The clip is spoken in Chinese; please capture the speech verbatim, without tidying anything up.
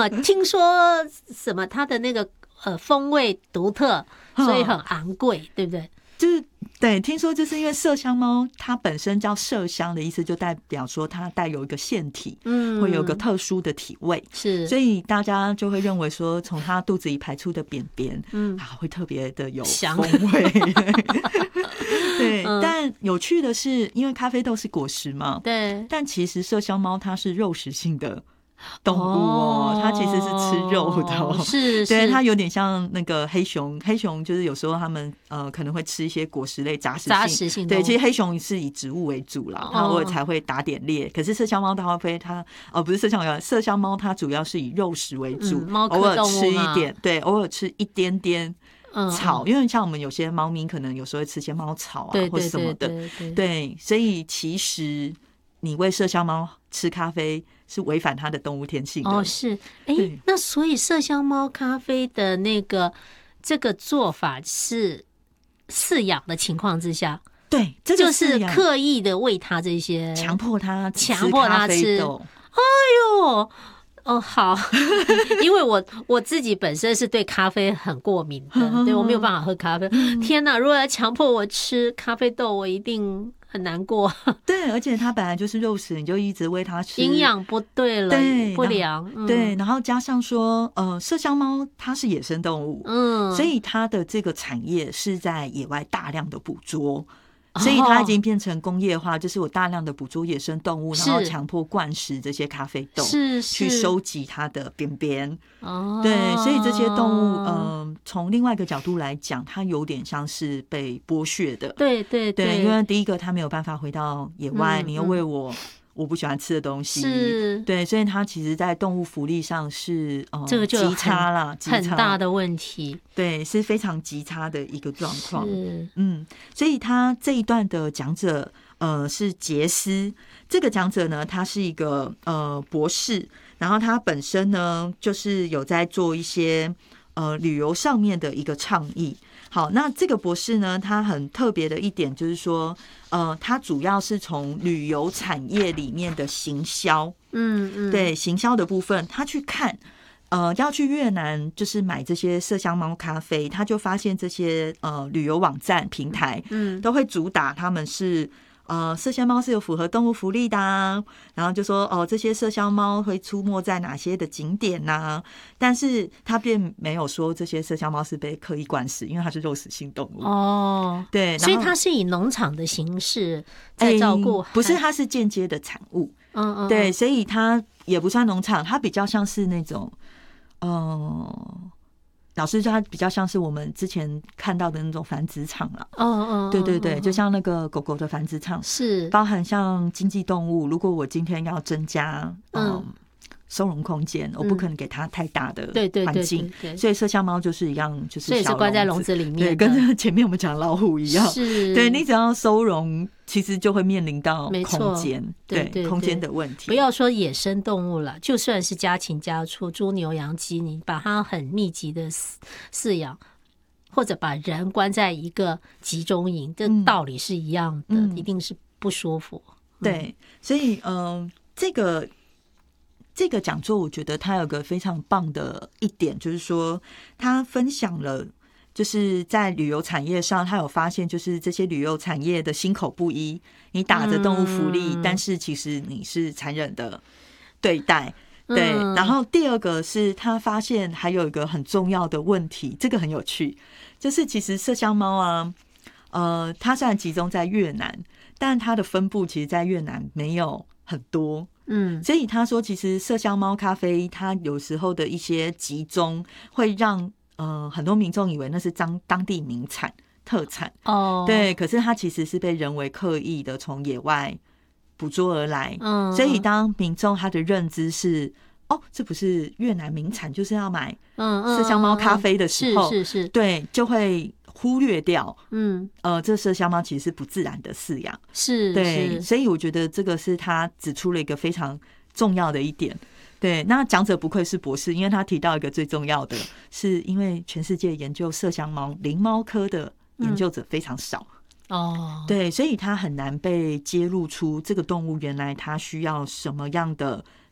啊，听说什么它的那个呃风味独特，所以很昂贵，对不对？ 就是对，听说就是因为麝香猫它本身叫麝香的意思，就代表说它带有一个腺体，嗯，会有一个特殊的体味， 是， 所以大家就会认为说，从它肚子里排出的便便，嗯，啊，会特别的有风味。对，嗯，但有趣的是，因为咖啡豆是果实嘛， 对， 但其实麝香猫它是肉食性的动物哦，它其实是吃肉的哦， 是， 对，它有点像那个黑熊，黑熊就是有时候他们呃可能会吃一些果实类杂食性， 杂食性对，其实黑熊是以植物为主啦，它偶尔才会打点猎，可是麝香猫它会它哦不是麝香猫，麝香猫它主要是以肉食为主， 嗯， 偶尔吃一点，对，偶尔吃一点点草，嗯嗯，因为像我们有些猫咪可能有时候会吃些猫草啊， 对对对对对， 或什么的，对，所以其实你喂麝香猫吃咖啡是违反它的动物天性的。 哦，是，哎，那所以麝香猫咖啡的那个这个做法是饲养的情况之下， 对，这个就是刻意的喂它这些， 强迫它强迫它吃。哎呦！哦，好，因为我我自己本身是对咖啡很过敏的，对我没有办法喝咖啡。天哪，如果要强迫我吃咖啡豆，我一定很难过。 对，而且它本来就是肉食，你就一直喂它吃， 营养不对了，对，不良。 嗯、对，然后加上说，呃，麝香猫它是野生动物，嗯，所以它的这个产业是在野外大量的捕捉。所以它已经变成工业化，就是我大量的捕捉野生动物，然后强迫灌食这些咖啡豆， 是去收集它的便便。哦，对，所以这些动物，嗯，从另外一个角度来讲，它有点像是被剥削的。 对对 对, 对，因为第一个它没有办法回到野外，嗯、你又喂我。我不喜欢吃的东西，是，对，所以它其实，在动物福利上是呃这个就极差啦， 很大的问题， 对，是非常极差的一个状况。嗯，所以他这一段的讲者呃是杰斯，这个讲者呢，他是一个呃博士，然后他本身呢就是有在做一些呃旅游上面的一个倡议。好，那这个博士呢，他很特别的一点就是说，呃，他主要是从旅游产业里面的行销，嗯嗯，对行销的部分，他去看，呃，要去越南就是买这些麝香猫咖啡，他就发现这些呃旅游网站平台，嗯，都会主打他们是。呃，麝香猫是有符合动物福利的啊，然后就说哦，这些麝香猫会出没在哪些的景点呐、啊？但是他并没有说这些麝香猫是被刻意灌食，因为它是肉食性动物哦。对， 所以它是以农场的形式在照顾、 欸，不是，它是间接的产物。嗯嗯，对，所以它也不算农场，它比较像是那种，呃。老师它比较像是我们之前看到的那种繁殖场了，嗯嗯，对对对，就像那个狗狗的繁殖场， 是包含像经济动物。如果我今天要增加，嗯。收容空间，我不可能给它太大的环境，所以麝香猫就是一样，就是所以是关在笼子里面， 对，跟前面我们讲老虎一样， 是， 对你只要收容，其实就会面临到空间，对, 对, 对空间的问题。 不要说野生动物了，就算是家禽家畜，猪牛羊鸡，你把它很密集的饲养，或者把人关在一个集中营，这道理是一样的，嗯、一定是不舒服。 嗯、对，所以嗯、呃，这个。这个讲座我觉得他有个非常棒的一点，就是说他分享了就是在旅游产业上他有发现，就是这些旅游产业的心口不一，你打着动物福利、嗯、但是其实你是残忍的对待，对、嗯、然后第二个是他发现还有一个很重要的问题，这个很有趣，就是其实麝香猫啊呃，它虽然集中在越南，但它的分布其实在越南没有很多，嗯，所以他说其实麝香猫咖啡它有时候的一些集中会让呃很多民众以为那是当当地名产特产哦，对，可是它其实是被人为刻意的从野外捕捉而来，嗯，所以当民众他的认知是哦这不是越南名产就是要买麝香猫咖啡的时候， 是是是， 对，就会忽略掉，嗯，呃，这麝香猫其实是不自然的饲养， 是， 对，所以我觉得这个是他指出了一个非常重要的一点。对，那讲者不愧是博士，因为他提到一个最重要的，是因为全世界研究麝香猫灵猫科的研究者非常少，哦，对，所以他很难被揭露出这个动物原来它需要什么样的